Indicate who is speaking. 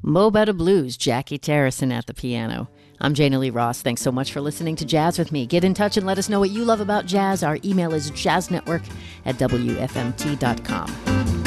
Speaker 1: Mo Better Blues, Jackie Terrison at the piano. I'm Jana Lee Ross. Thanks so much for listening to Jazz with me. Get in touch and let us know what you love about jazz. Our email is jazznetwork@wfmt.com.